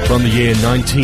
From the year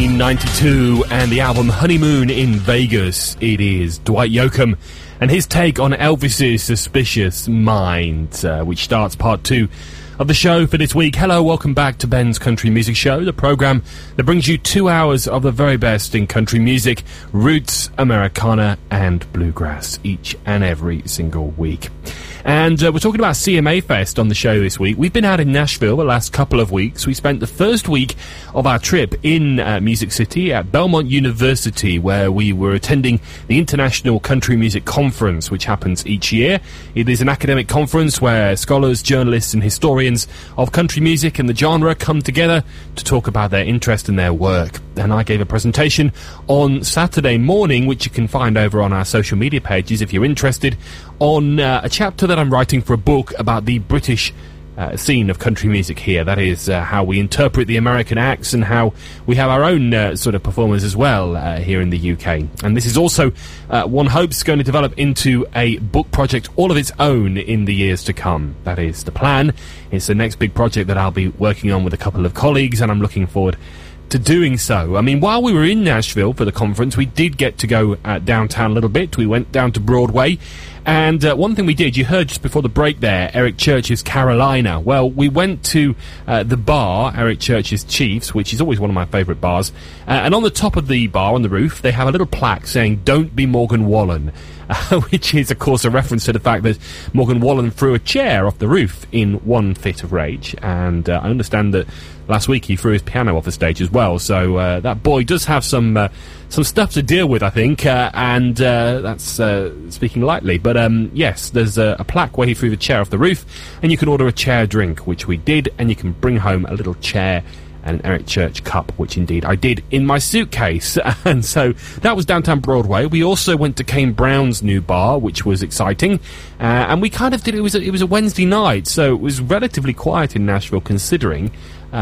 1992 and the album Honeymoon in Vegas, it is Dwight Yoakam and his take on Elvis's Suspicious Mind, which starts part 2 of the show for this week. Hello, welcome back to Ben's Country Music Show, the program that brings you 2 hours of the very best in country music, roots, Americana and bluegrass each and every single week. And we're talking about CMA Fest on the show this week. We've been out in Nashville the last couple of weeks. We spent the first week of our trip in Music City at Belmont University, where we were attending the International Country Music Conference, which happens each year. It is an academic conference where scholars, journalists and historians of country music and the genre come together to talk about their interest in their work. And I gave a presentation on Saturday morning, which you can find over on our social media pages if you're interested, on a chapter that I'm writing for a book about the British scene of country music here. That is how we interpret the American acts and how we have our own sort of performers as well here in the UK. And this is also, one hopes, going to develop into a book project all of its own in the years to come. That is the plan. It's the next big project that I'll be working on with a couple of colleagues, and I'm looking forward to doing so. I mean, while we were in Nashville for the conference, we did get to go downtown a little bit. We went down to Broadway, and one thing we did, you heard just before the break there, Eric Church's Carolina. Well, we went to the bar, Eric Church's Chiefs, which is always one of my favourite bars, and on the top of the bar, on the roof, they have a little plaque saying, "Don't be Morgan Wallen," which is, of course, a reference to the fact that Morgan Wallen threw a chair off the roof in one fit of rage, and I understand that last week he threw his piano off the stage as well, so that boy does have some stuff to deal with, I think, and that's speaking lightly. But yes, there's a plaque where he threw the chair off the roof, and you can order a chair drink, which we did, and you can bring home a little chair and an Eric Church cup, which indeed I did in my suitcase. And so that was downtown Broadway. We also went to Kane Brown's new bar, which was exciting, and we kind of did, it was a Wednesday night, so it was relatively quiet in Nashville considering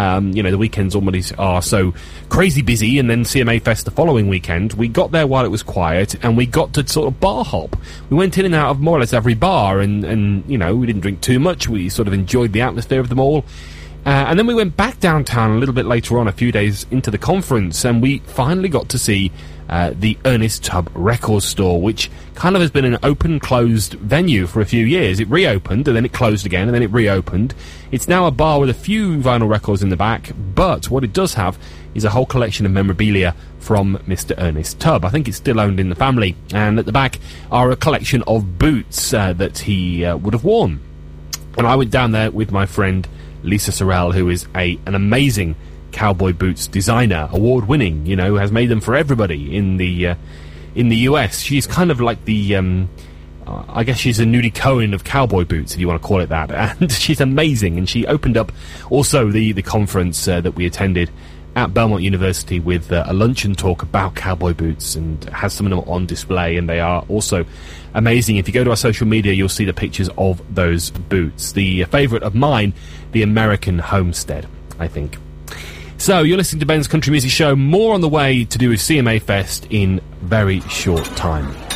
the weekends always are so crazy busy, and then CMA Fest the following weekend. We got there while it was quiet, and we got to sort of bar hop. We went in and out of more or less every bar, and we didn't drink too much. We sort of enjoyed the atmosphere of them all. And then we went back downtown a little bit later on, a few days into the conference, and we finally got to see the Ernest Tubb Record Store, which kind of has been an open-closed venue for a few years. It reopened, and then it closed again, and then it reopened. It's now a bar with a few vinyl records in the back, but what it does have is a whole collection of memorabilia from Mr. Ernest Tubb. I think it's still owned in the family, and at the back are a collection of boots that he would have worn. And I went down there with my friend Lisa Sorrell, who is an amazing cowboy boots designer, award-winning, has made them for everybody in the US. She's kind of like the, I guess she's a Nudie Cohen of cowboy boots, if you want to call it that, and she's amazing. And she opened up also the conference that we attended at Belmont University with a luncheon talk about cowboy boots, and has some of them on display, and they are also amazing. If you go to our social media, you'll see the pictures of those boots. The favourite of mine, the American Homestead, I think. So, you're listening to Ben's Country Music Show. More on the way to do with CMA Fest in very short time.